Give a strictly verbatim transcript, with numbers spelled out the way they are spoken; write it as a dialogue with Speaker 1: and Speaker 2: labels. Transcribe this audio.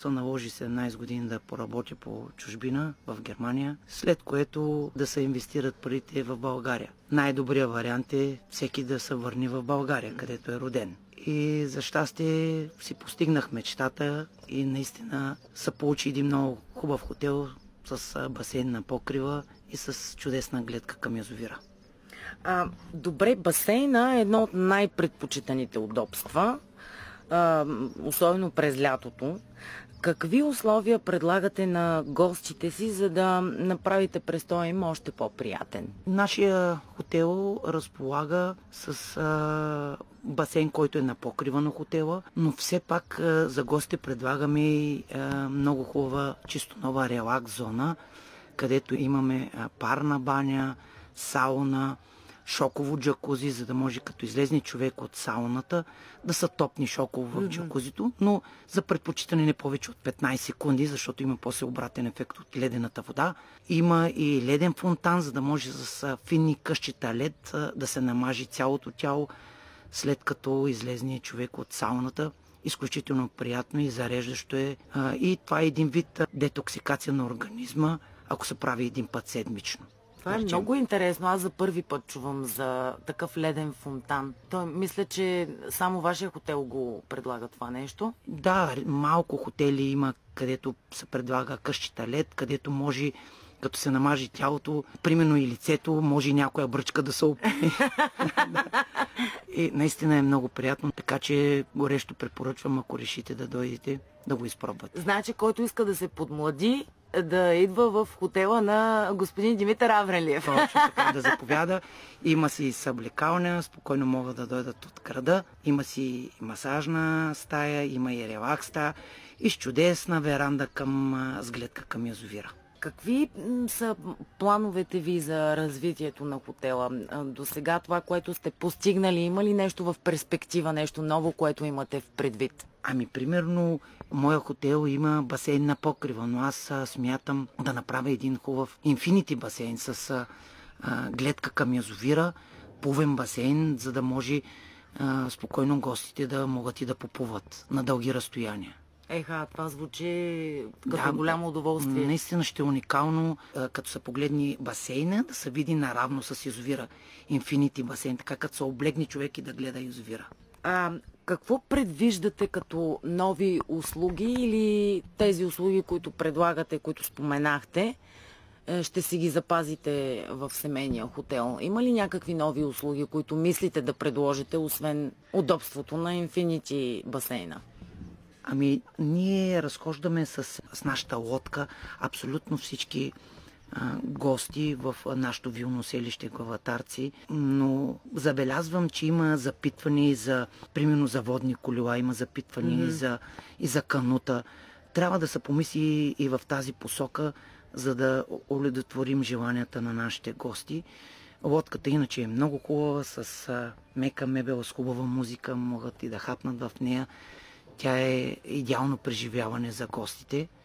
Speaker 1: се наложи седемнайсет години да поработя по чужбина в Германия, след което да се инвестират парите в България. Най-добрият вариант е всеки да се върне в България, където е роден. И за щастие си постигнах мечтата и наистина се получи един много хубав хотел с басейн на покрива и с чудесна гледка към язовира.
Speaker 2: А, добре, басейна е едно от най-предпочитаните удобства, а, особено през лятото. Какви условия предлагате на гостите си, за да направите престоя им още по-приятен?
Speaker 1: Нашия хотел разполага с а, басейн, който е на покрива на хотела, но все пак а, за гости предлагаме и а, много хубава чисто нова релакс зона, където имаме а, парна баня, сауна, шоково джакузи, за да може като излезне човек от сауната да са топни шоково в джакузито, но за предпочитане не повече от петнайсет секунди, защото има после обратен ефект от ледената вода. Има и леден фонтан, за да може с финни къщета лед да се намажи цялото тяло, след като излезне човек от сауната. Изключително приятно и зареждащо е. И това е един вид детоксикация на организма, ако се прави един път седмично.
Speaker 2: Това е много интересно. Аз за първи път чувам за такъв леден фонтан. Той, мисля, че само вашия хотел го предлага това нещо.
Speaker 1: Да, малко хотели има, където се предлага къщата лед, където може, като се намажи тялото, примерно и лицето, може и някоя бръчка да се опине. И наистина е много приятно, така че горещо препоръчвам, ако решите да дойдете, да го изпробвате.
Speaker 2: Значи, който иска да се подмлади, да идва в хотела на господин Димитър Аврелиев.
Speaker 1: Точно така, да заповяда. Има си съблекалня, спокойно могат да дойдат от града. Има си масажна стая, има и релакс стая и с чудесна веранда към, с гледка към язовира.
Speaker 2: Какви са плановете ви за развитието на хотела? До сега това, което сте постигнали, има ли нещо в перспектива, нещо ново, което имате в предвид?
Speaker 1: Ами, примерно, моя хотел има басейн на покрива, но аз а, смятам да направя един хубав инфинити басейн с а, а, гледка към язовира, плувен басейн, за да може а, спокойно гостите да могат и да поплуват на дълги разстояния.
Speaker 2: Еха, това звучи като
Speaker 1: Да,
Speaker 2: голямо удоволствие.
Speaker 1: Наистина ще е уникално, а, като се погледне басейна, да се види наравно с язовира. Инфинити басейн, така като се облегне човек и да гледа язовира.
Speaker 2: А, какво предвиждате като нови услуги или тези услуги, които предлагате, които споменахте, ще си ги запазите в семейния хотел? Има ли някакви нови услуги, които мислите да предложите, освен удобството на Infinity басейна?
Speaker 1: Ами, ние разхождаме с, с нашата лодка абсолютно всички а, гости в нашото вилно селище Главатарци, но забелязвам, че има запитване и за, примерно за водни колела, има запитване mm-hmm. и, за, и за канута. Трябва да се помисли и в тази посока, за да удовлетворим желанията на нашите гости. Лодката иначе е много хубава, с а, мека мебел, с хубава музика, могат и да хапнат в нея. Тя е идеално преживяване за гостите.